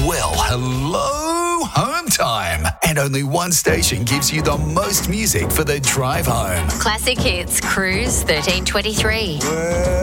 Well, hello, home time. And only one station gives you the most music for the drive home. Classic Hits, Cruise 1323.